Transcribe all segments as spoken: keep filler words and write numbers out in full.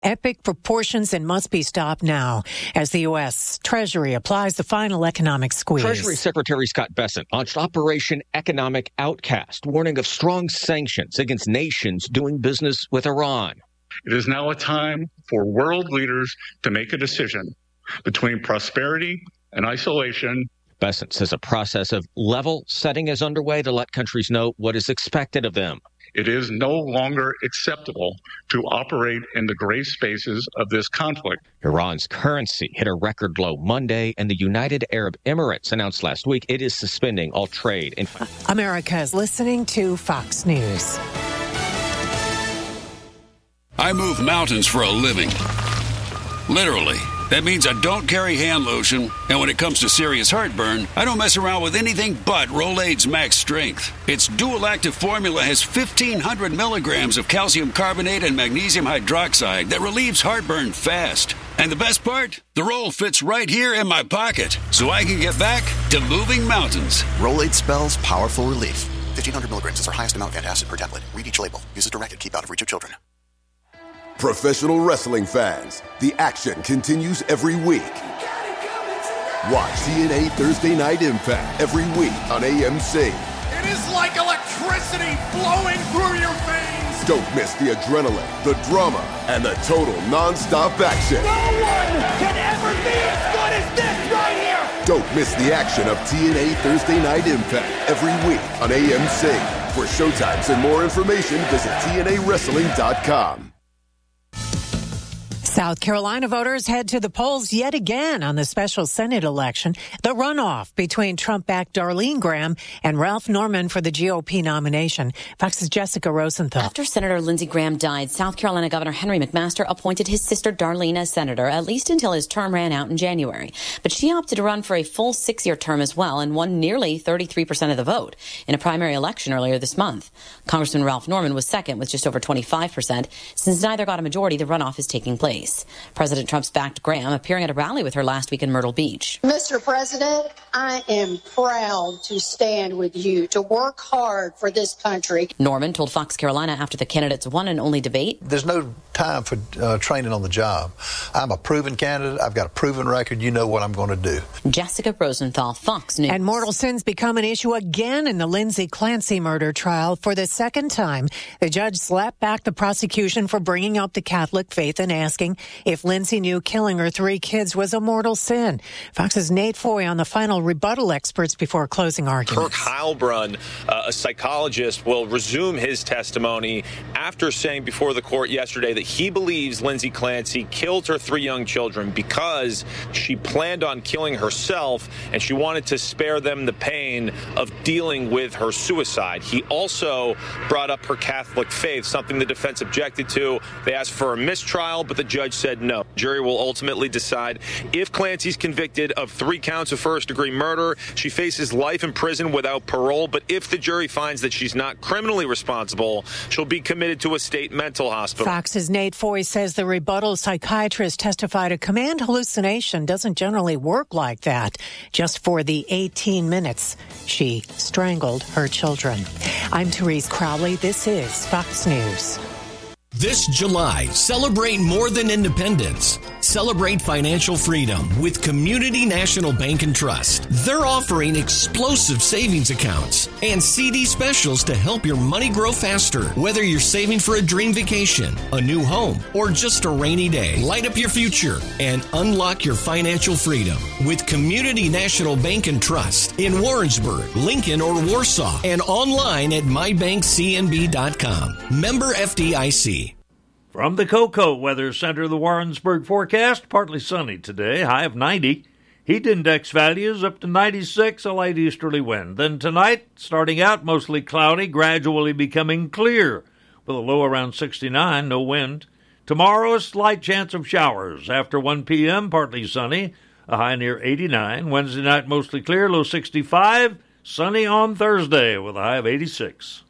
Epic proportions and must be stopped now as the U S. Treasury applies the final economic squeeze. Treasury Secretary Scott Bessent launched Operation Economic Outcast, warning of strong sanctions against nations doing business with Iran. It is now a time for world leaders to make a decision between prosperity and isolation. Bessent says a process of level setting is underway to let countries know what is expected of them. It is no longer acceptable to operate in the gray spaces of this conflict. Iran's currency hit a record low Monday, and the United Arab Emirates announced last week it is suspending all trade. In- America is listening to Fox News. I move mountains for a living. Literally. That means I don't carry hand lotion, and when it comes to serious heartburn, I don't mess around with anything but Rolaids Max Strength. Its dual-active formula has fifteen hundred milligrams of calcium carbonate and magnesium hydroxide that relieves heartburn fast. And the best part? The roll fits right here in my pocket, so I can get back to moving mountains. Rolaids spells powerful relief. fifteen hundred milligrams is our highest amount of antacid per tablet. Read each label. Use as directed. Keep out of reach of children. Professional wrestling fans, the action continues every week. Watch T N A Thursday Night Impact every week on A M C. It is like electricity flowing through your veins. Don't miss the adrenaline, the drama, and the total non-stop action. No one can ever be as good as this right here. Don't miss the action of T N A Thursday Night Impact every week on A M C. For showtimes and more information, visit T N A wrestling dot com. South Carolina voters head to the polls yet again on the special Senate election, the runoff between Trump-backed Darlene Graham and Ralph Norman for the G O P nomination. Fox's Jessica Rosenthal. After Senator Lindsey Graham died, South Carolina Governor Henry McMaster appointed his sister Darlene as senator, at least until his term ran out in January. But she opted to run for a full six-year term as well and won nearly thirty-three percent of the vote in a primary election earlier this month. Congressman Ralph Norman was second with just over twenty-five percent. Since neither got a majority, the runoff is taking place. President Trump's backed Graham appearing at a rally with her last week in Myrtle Beach. Mister President, I am proud to stand with you, to work hard for this country. Norman told Fox Carolina after the candidate's one and only debate. There's no time for uh, training on the job. I'm a proven candidate. I've got a proven record. You know what I'm going to do. Jessica Rosenthal, Fox News. And mortal sins become an issue again in the Lindsay Clancy murder trial. For the second time, the judge slapped back the prosecution for bringing up the Catholic faith and asking if Lindsay knew killing her three kids was a mortal sin. Fox's Nate Foy on the final rebuttal experts before closing arguments. Kirk Heilbrunn, uh, a psychologist, will resume his testimony after saying before the court yesterday that he believes Lindsay Clancy killed her three young children because she planned on killing herself and she wanted to spare them the pain of dealing with her suicide. He also brought up her Catholic faith, something the defense objected to. They asked for a mistrial, but the judge said no. Jury will ultimately decide if Clancy's convicted of three counts of first-degree murder. She faces life in prison without parole, but if the jury finds that she's not criminally responsible, she'll be committed to a state mental hospital. Fox's Nate Foy says the rebuttal psychiatrist testified a command hallucination doesn't generally work like that. Just for the eighteen minutes she strangled her children. I'm Therese Crowley. This is Fox News. This July, celebrate more than independence. Celebrate financial freedom with Community National Bank and Trust. They're offering explosive savings accounts and C D specials to help your money grow faster. Whether you're saving for a dream vacation, a new home, or just a rainy day, light up your future and unlock your financial freedom with Community National Bank and Trust in Warrensburg, Lincoln, or Warsaw, and online at my bank c n b dot com. Member F D I C. From the Cocoa Weather Center, the Warrensburg forecast, partly sunny today, high of ninety. Heat index values up to ninety-six, a light easterly wind. Then tonight, starting out mostly cloudy, gradually becoming clear, with a low around sixty-nine, no wind. Tomorrow, a slight chance of showers. After one p.m., partly sunny, a high near eighty-nine. Wednesday night, mostly clear, low sixty-five. Sunny on Thursday, with a high of eighty-six.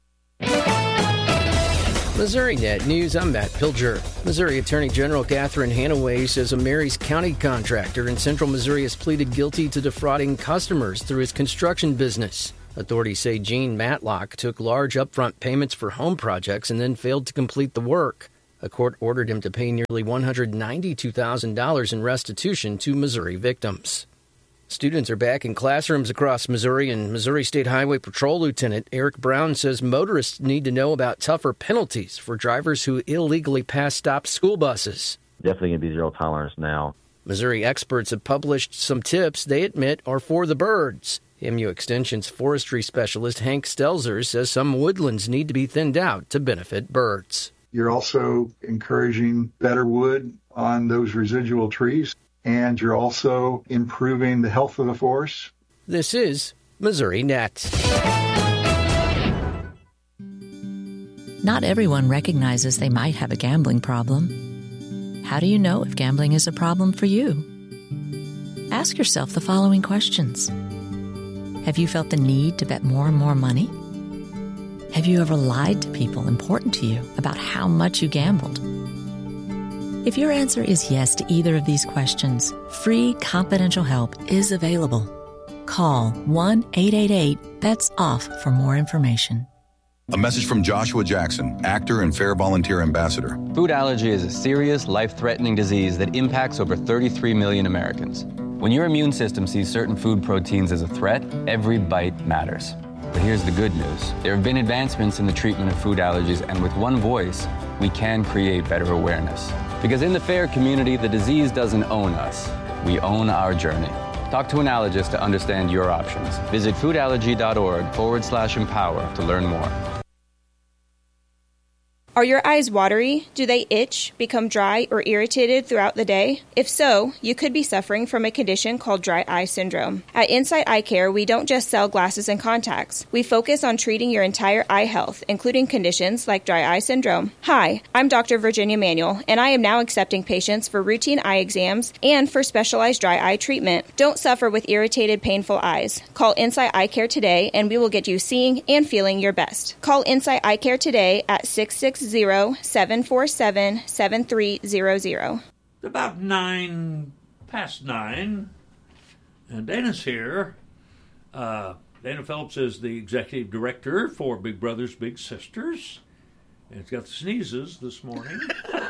Missouri Net News, I'm Matt Pilger. Missouri Attorney General Catherine Hanaway says a Marys County contractor in central Missouri has pleaded guilty to defrauding customers through his construction business. Authorities say Gene Matlock took large upfront payments for home projects and then failed to complete the work. A court ordered him to pay nearly one hundred ninety-two thousand dollars in restitution to Missouri victims. Students are back in classrooms across Missouri, and Missouri State Highway Patrol Lieutenant Eric Brown says motorists need to know about tougher penalties for drivers who illegally pass stop school buses. Definitely going to be zero tolerance now. Missouri experts have published some tips they admit are for the birds. M U Extension's forestry specialist Hank Stelzer says some woodlands need to be thinned out to benefit birds. You're also encouraging better wood on those residual trees, and you're also improving the health of the forest. This is Missouri Net. Not everyone recognizes they might have a gambling problem. How do you know if gambling is a problem for you? Ask yourself the following questions. Have you felt the need to bet more and more money? Have you ever lied to people important to you about how much you gambled? If your answer is yes to either of these questions, free confidential help is available. Call one eight eight eight, B E T S off for more information. A message from Joshua Jackson, actor and Fair Volunteer Ambassador. Food allergy is a serious, life-threatening disease that impacts over thirty-three million Americans. When your immune system sees certain food proteins as a threat, every bite matters. But here's the good news. There have been advancements in the treatment of food allergies, and with one voice, we can create better awareness. Because in the FAIR community, the disease doesn't own us. We own our journey. Talk to an allergist to understand your options. Visit foodallergy.org forward slash empower to learn more. Are your eyes watery? Do they itch, become dry, or irritated throughout the day? If so, you could be suffering from a condition called dry eye syndrome. At Insight Eye Care, we don't just sell glasses and contacts. We focus on treating your entire eye health, including conditions like dry eye syndrome. Hi, I'm Doctor Virginia Manuel, and I am now accepting patients for routine eye exams and for specialized dry eye treatment. Don't suffer with irritated, painful eyes. Call Insight Eye Care today, and we will get you seeing and feeling your best. Call Insight Eye Care today at six six zero, seven four seven, seven three zero zero. About nine past nine, and Dana's here. Uh, Dana Phillips is the executive director for Big Brothers Big Sisters, and it's got the sneezes this morning.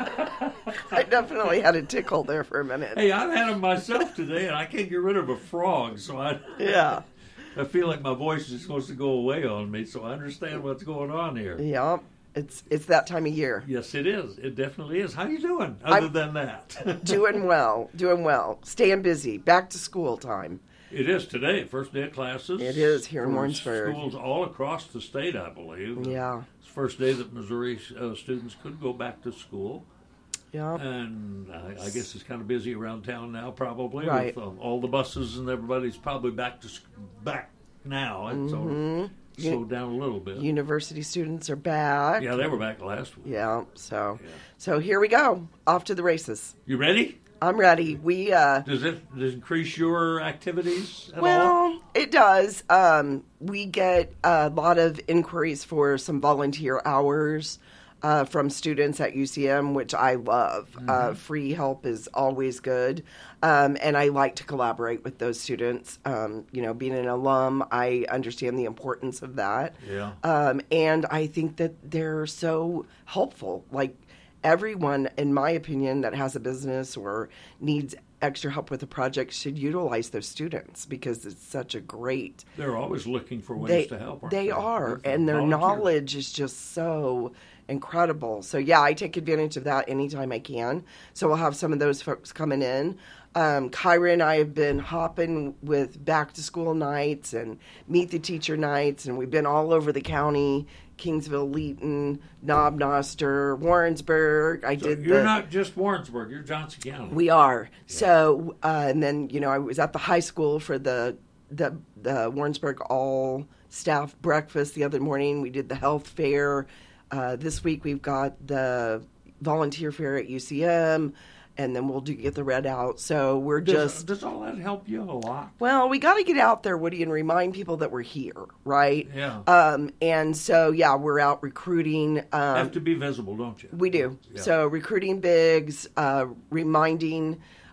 I definitely had a tickle there for a minute. Hey, I've had them myself today, and I can't get rid of a frog, so I yeah. I feel like my voice is supposed to go away on me, so I understand what's going on here. Yeah. It's it's that time of year. Yes, it is. It definitely is. How are you doing other I'm than that? doing well. Doing well. Staying busy. Back to school time. It is today. First day of classes. It is here in Warrensburg. Schools all across the state, I believe. Yeah. It's the first day that Missouri uh, students could go back to school. Yeah. And I, I guess it's kind of busy around town now, probably. Right. With uh, all the buses and everybody's probably back to back now. It's mm-hmm. all slowed down a little bit. University students are back. Yeah, they were back last week. Yeah, so yeah. so here we go. Off to the races. You ready? I'm ready. We uh Does it does it increase your activities at well, all? It does. Um we get a lot of inquiries for some volunteer hours uh from students at U C M, which I love. Mm-hmm. Uh free help is always good. Um, and I like to collaborate with those students. Um, you know, being an alum, I understand the importance of that. Yeah. Um, and I think that they're so helpful. Like everyone, in my opinion, that has a business or needs extra help with a project should utilize those students because it's such a great. They're always looking for ways they, to help. They, they are, and their volunteer. knowledge is just so incredible. So yeah, I take advantage of that anytime I can. So we'll have some of those folks coming in. Um, Kyra and I have been hopping with back to school nights and meet the teacher nights, and we've been all over the county, Kingsville, Leeton, Knob Noster, Warrensburg. I so did You're the, not just Warrensburg, you're Johnson County. We are. Yeah. So, uh, and then, you know, I was at the high school for the, the, the Warrensburg all staff breakfast the other morning. We did the health fair. Uh, this week we've got the volunteer fair at U C M. And then we'll do get the red out. So we're does, just... Does all that help you a lot? Well, we got to get out there, Woody, and remind people that we're here, right? Yeah. Um, and so, yeah, we're out recruiting. Um, have to be visible, don't you? We do. Yeah. So recruiting bigs, uh, reminding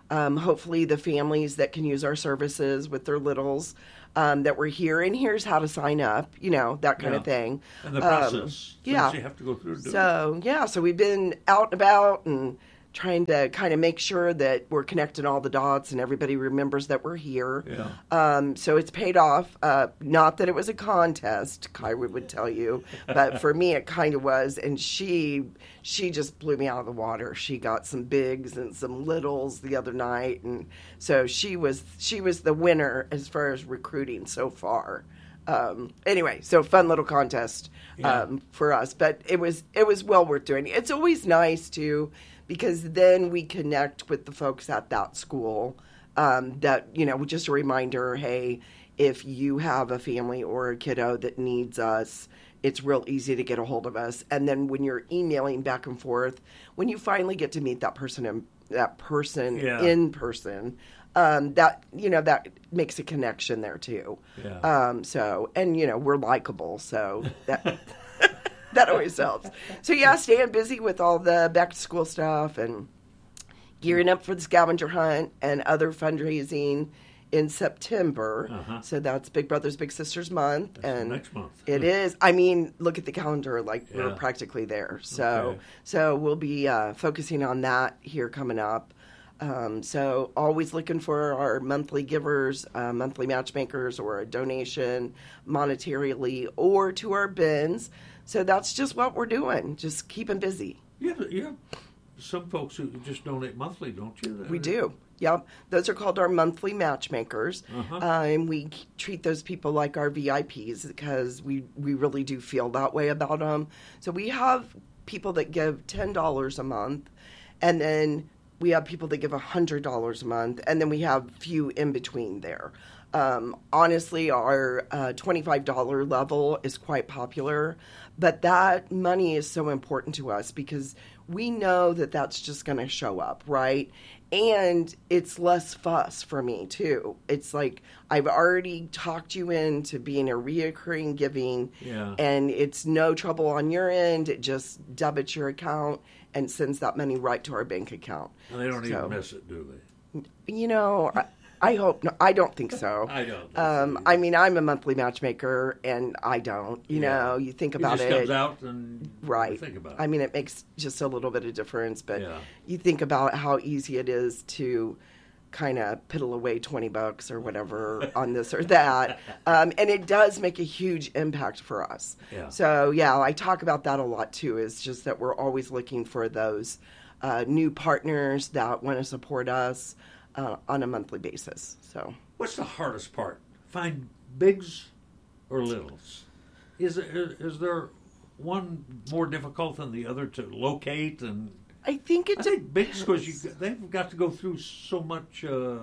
Um, hopefully the families that can use our services with their littles um, that we're here, and here's how to sign up, you know, that kind Yeah. of thing. And the process. Um, yeah. Things you have to go through to do it. So, yeah, so we've been out and about and trying to kind of make sure that we're connecting all the dots and everybody remembers that we're here. Yeah. Um, so it's paid off. Uh, not that it was a contest, Kyra would tell you, but for me it kind of was. And she she just blew me out of the water. She got some bigs and some littles the other night, and so she was she was the winner as far as recruiting so far. Um, anyway, so fun little contest Yeah. um, for us, but it was it was well worth doing. It's always nice to. Because then we connect with the folks at that school um, that, you know, just a reminder, hey, if you have a family or a kiddo that needs us, it's real easy to get a hold of us. And then when you're emailing back and forth, when you finally get to meet that person in, that person Yeah. in person, um, that, you know, that makes a connection there too. Yeah. Um, so, and, you know, we're likable, so that... That always helps. So, yeah, staying busy with all the back-to-school stuff and gearing up for the scavenger hunt and other fundraising in September. Uh-huh. So that's Big Brothers Big Sisters month. That's and next month. It is. I mean, look at the calendar. Like, we're Yeah. practically there. So, Okay. so we'll be uh, focusing on that here coming up. Um, so always looking for our monthly givers, uh, monthly matchmakers, or a donation monetarily or to our bins. So that's just what we're doing, just keeping busy. Yeah, but yeah. Some folks who just donate monthly, don't you? We do. Yep. Those are called our monthly matchmakers. Uh-huh. Uh, and we treat those people like our V I Ps because we, we really do feel that way about them. So we have people that give ten dollars a month, and then we have people that give one hundred dollars a month, and then we have few in between there. Um, honestly, our uh, twenty-five dollars level is quite popular, but that money is so important to us because we know that that's just going to show up, right? And it's less fuss for me, too. It's like I've already talked you into being a reoccurring giving, Yeah. and it's no trouble on your end. It just debits your account and sends that money right to our bank account. And they don't So, even miss it, do they? You know, I, I hope no, I don't think so. I don't. Um, I mean, I'm a monthly matchmaker, and I don't. You Yeah. know, you think It about just it. comes out and right. you think about it. I mean, it makes just a little bit of difference, but Yeah. you think about how easy it is to kind of piddle away twenty bucks or whatever on this or that. Um, and it does make a huge impact for us. Yeah. So, yeah, I talk about that a lot, too. It's just that we're always looking for those uh, new partners that want to support us uh, on a monthly basis. So, What's the hardest part? Find bigs or littles? Is there, is there one more difficult than the other to locate? And I think it I think bigs because you they've got to go through so much. Uh,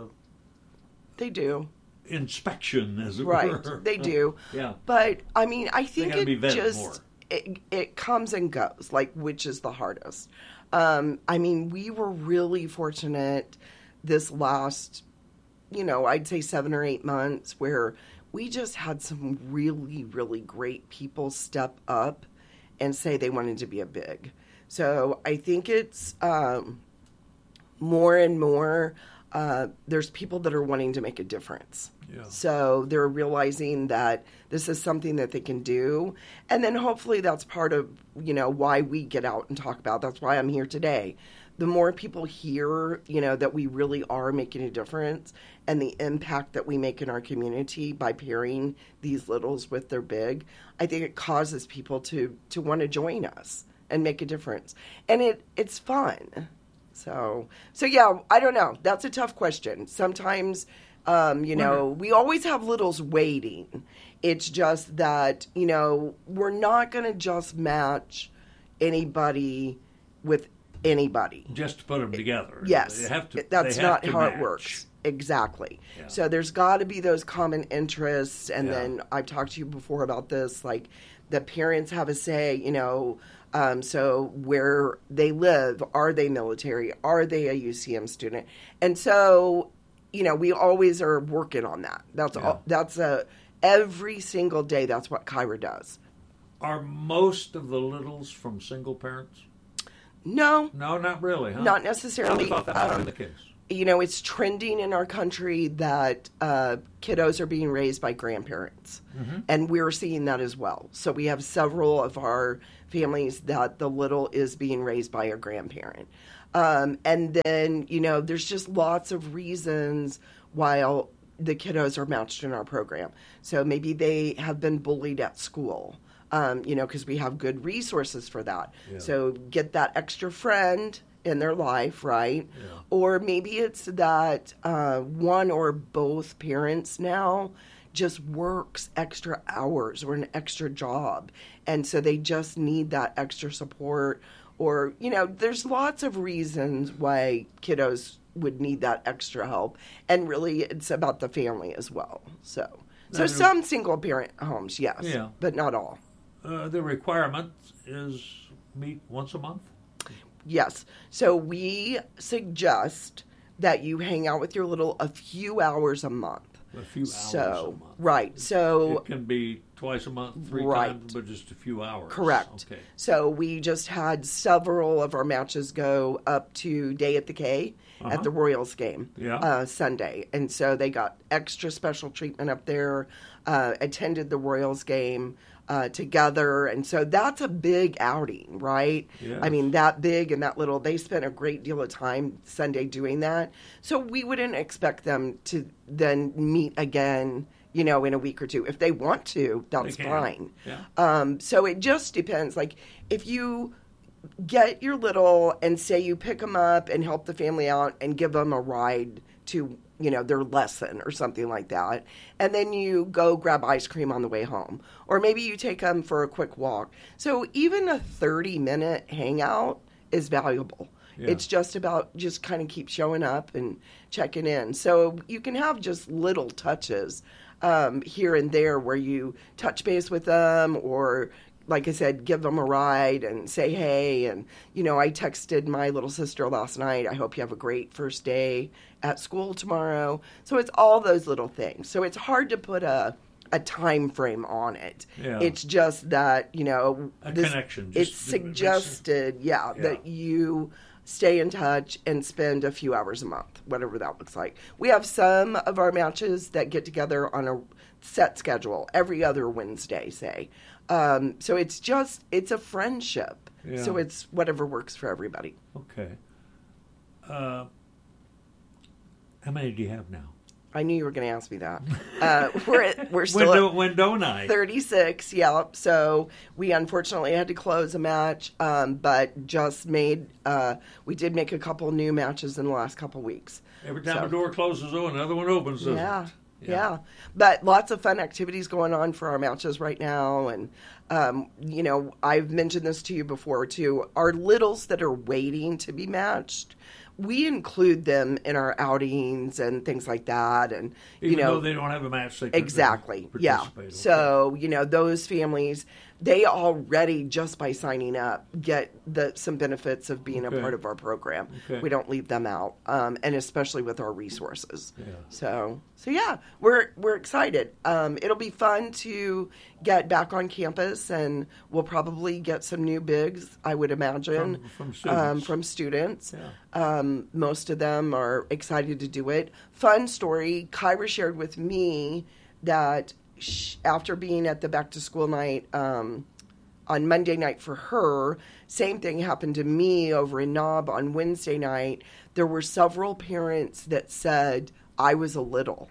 they do. Inspection, as it Right, were. they do. Yeah. But, I mean, I think gotta it be vetted just, more. it, it comes and goes, like, which is the hardest. Um, I mean, we were really fortunate this last, you know, I'd say seven or eight months where we just had some really, really great people step up and say they wanted to be a big. So I think it's um, more and more, uh, there's people that are wanting to make a difference. Yeah. So they're realizing that this is something that they can do. And then hopefully that's part of, you know, why we get out and talk about. That's why I'm here today. The more people hear, you know, that we really are making a difference and the impact that we make in our community by pairing these littles with their big, I think it causes people to, to want to join us and make a difference. And it it's fun. So, so yeah, I don't know. That's a tough question. Sometimes, um, you know, we always have littles waiting. It's just that, you know, we're not going to just match anybody with anybody. Just to put them together. Yes. They have to, That's they have not to how match. it works. Exactly. Yeah. So there's got to be those common interests. And Yeah. then I've talked to you before about this, like the parents have a say, you know, um, so where they live, are they military? Are they a U C M student? And so, you know, we always are working on that. That's Yeah. all, that's a, every single day, that's what Kyra does. Are most of the littles from single parents? No. No, not really, huh? Not necessarily. I thought that Um, might be the case. you know, it's trending in our country that uh, kiddos are being raised by grandparents. Mm-hmm. And we're seeing that as well. So we have several of our families that the little is being raised by a grandparent. Um, and then, you know, there's just lots of reasons why the kiddos are matched in our program. So maybe they have been bullied at school, um, you know, because we have good resources for that. Yeah. So get that extra friend in their life, right? Yeah. Or maybe it's that uh, one or both parents now just works extra hours or an extra job. And so they just need that extra support. Or, you know, there's lots of reasons why kiddos would need that extra help. And really, it's about the family as well. So, so some single-parent homes, yes, yeah. but not all. Uh, the requirement is meet once a month? Yes. So we suggest that you hang out with your little a few hours a month. A few hours so, a month. Right. So it can be twice a month, three right. times, but just a few hours. Correct. Okay. So we just had several of our matches go up to Day at the K uh-huh. at the Royals game yeah. uh, Sunday. And so they got extra special treatment up there, uh, attended the Royals game uh, together. And so that's a big outing, right? Yes. I mean, that big and that little, they spent a great deal of time Sunday doing that. So we wouldn't expect them to then meet again, you know, in a week or two. If they want to, that's fine. Yeah. Um, so it just depends. Like, if you get your little and say you pick them up and help the family out and give them a ride to, you know, their lesson or something like that, and then you go grab ice cream on the way home. Or maybe you take them for a quick walk. So even a thirty-minute hangout is valuable. Yeah. It's just about just kind of keep showing up and checking in. So you can have just little touches um, here and there where you touch base with them or, like I said, give them a ride and say hey. And, you know, I texted my little sister last night, I hope you have a great first day at school tomorrow. So it's all those little things. So it's hard to put a a time frame on it. Yeah. It's just that, you know, a this, connection. It's just suggested, yeah, yeah, that you stay in touch and spend a few hours a month, whatever that looks like. We have some of our matches that get together on a set schedule every other Wednesday, say. Um, so it's just, it's a friendship. Yeah. So it's whatever works for everybody. Okay. Uh, how many do you have now? I knew you were going to ask me that. Uh, we're at, we're still when, do, at when don't I? thirty-six, yeah. So we unfortunately had to close a match, um, but just made, uh, we did make a couple new matches in the last couple weeks. Every time so, a door closes, oh, another one opens, doesn't yeah, it? Yeah, yeah. But lots of fun activities going on for our matches right now. And, um, you know, I've mentioned this to you before, too. Our littles that are waiting to be matched, we include them in our outings and things like that. And, Even you know, though they don't have a match, they can exactly, yeah. Okay. So, you know, those families, they already, just by signing up, get the some benefits of being okay. a part of our program. Okay. We don't leave them out, um, and especially with our resources. Yeah. So, so yeah, we're we're excited. Um, it'll be fun to get back on campus, and we'll probably get some new bigs, I would imagine, from, from students. Um, from students. Yeah. Um, most of them are excited to do it. Fun story, Kyra shared with me that she, after being at the back-to-school night um, on Monday night for her, same thing happened to me over in Knob on Wednesday night. There were several parents that said, I was a little,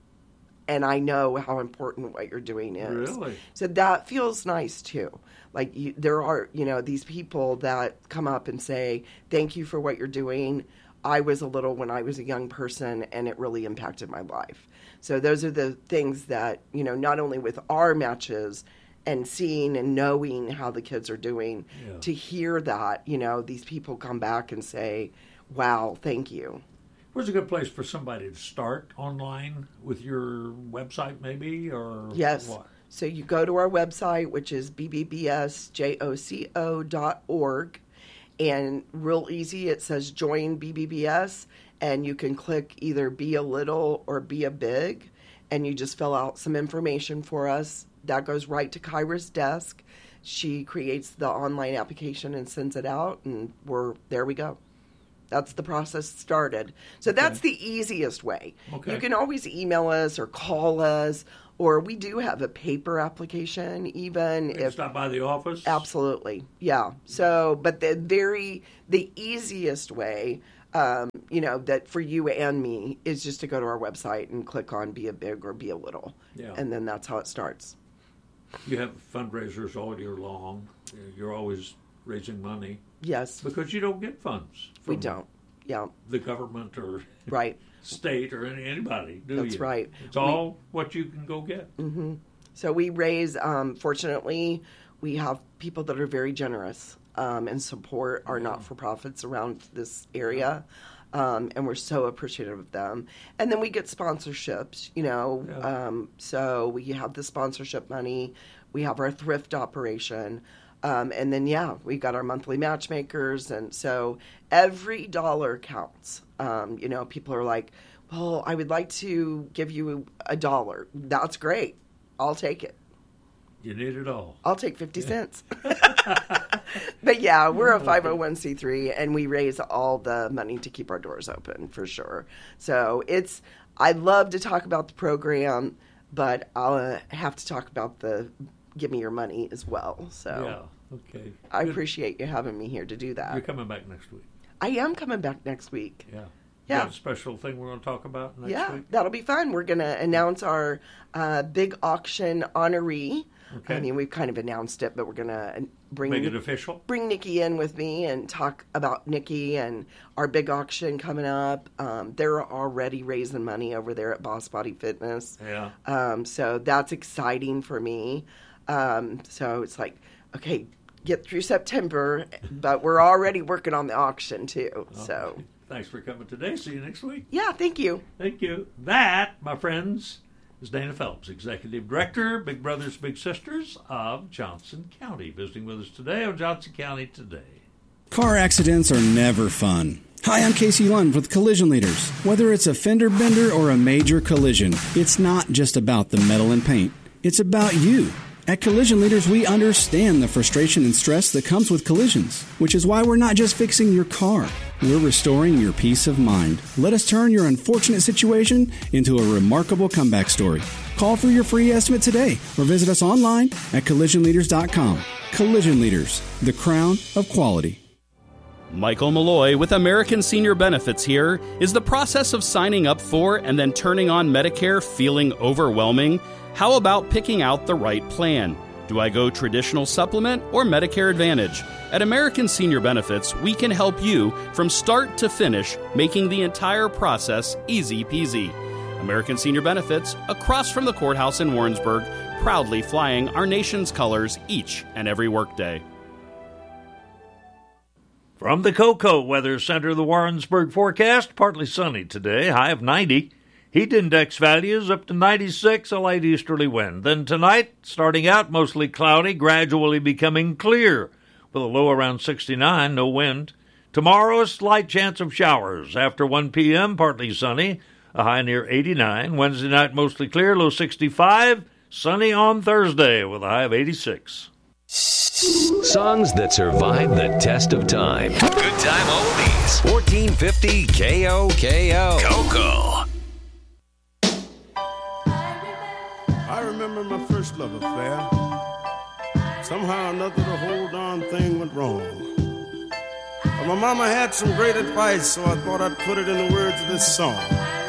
and I know how important what you're doing is. Really? So that feels nice, too. Like, you, there are, you know, these people that come up and say, thank you for what you're doing. I was a little when I was a young person, and it really impacted my life. So those are the things that, you know, not only with our matches and seeing and knowing how the kids are doing, yeah. to hear that, you know, these people come back and say, wow, thank you. Where's a good place for somebody to start online with your website, maybe, or yes. what? So you go to our website, which is b b b s joco dot org, and real easy, it says Join B B B S, and you can click either Be a Little or Be a Big, and you just fill out some information for us. That goes right to Kyra's desk. She creates the online application and sends it out, and we're there we go. That's the process started. So okay. That's the easiest way. Okay. You can always email us or call us, or we do have a paper application even. You can if stop by the office? Absolutely, yeah. So, but the very, the easiest way, um, you know, that for you and me is just to go to our website and click on Be a Big or Be a Little. Yeah. And then that's how it starts. You have fundraisers all year long. You're always raising money. Yes. Because you don't get funds. From we don't. Yeah. The government or right. state or any, anybody, do That's you? That's right. It's all we, what you can go get. Mm-hmm. So we raise, um, fortunately, we have people that are very generous um, and support our yeah. not-for-profits around this area. Um, and we're so appreciative of them. And then we get sponsorships, you know. Yeah. Um, so we have the sponsorship money. We have our thrift operation. Um, and then, yeah, we got our monthly matchmakers. And so every dollar counts. Um, you know, people are like, well, I would like to give you a dollar. That's great. I'll take it. You need it all. I'll take fifty yeah. cents. But yeah, we're a five oh one c three, and we raise all the money to keep our doors open, for sure. So it's, I love to talk about the program, but I'll uh, have to talk about the give me your money as well. So yeah, okay. I appreciate you having me here to do that. You're coming back next week. I am coming back next week. Yeah. Yeah. Got a special thing we're going to talk about next yeah, week? Yeah, that'll be fun. We're going to announce our uh, big auction honoree. Okay. I mean, we've kind of announced it, but we're going to bring Make it official. Bring Nikki in with me and talk about Nikki and our big auction coming up. Um, they're already raising money over there at Boss Body Fitness. Yeah. Um, so that's exciting for me. Um, so it's like, okay, get through September, but we're already working on the auction too. Okay. So thanks for coming today. See you next week. Yeah, thank you. Thank you. That, my friends, is Dana Phelps, Executive Director, Big Brothers Big Sisters of Johnson County, visiting with us today on Johnson County Today. Car accidents are never fun. Hi, I'm Casey Lund with Collision Leaders. Whether it's a fender bender or a major collision, it's not just about the metal and paint. It's about you. At Collision Leaders, we understand the frustration and stress that comes with collisions, which is why we're not just fixing your car. We're restoring your peace of mind. Let us turn your unfortunate situation into a remarkable comeback story. Call for your free estimate today or visit us online at collision leaders dot com. Collision Leaders, the crown of quality. Michael Malloy with American Senior Benefits here. Is the process of signing up for and then turning on Medicare feeling overwhelming? How about picking out the right plan? Do I go traditional supplement or Medicare Advantage? At American Senior Benefits, we can help you from start to finish, making the entire process easy peasy. American Senior Benefits, across from the courthouse in Warrensburg, proudly flying our nation's colors each and every workday. From the Cocoa Weather Center, the Warrensburg forecast, partly sunny today, high of ninety. Heat index values up to ninety-six, a light easterly wind. Then tonight, starting out mostly cloudy, gradually becoming clear, with a low around sixty-nine, no wind. Tomorrow, a slight chance of showers. After one p.m., partly sunny, a high near eighty-nine. Wednesday night, mostly clear, low sixty-five. Sunny on Thursday, with a high of eighty-six. Songs that survive the test of time. Good time oldies. fourteen fifty K O K O. Coco. I remember my first love affair. Somehow or another, the whole darn thing went wrong. But my mama had some great advice, so I thought I'd put it in the words of this song.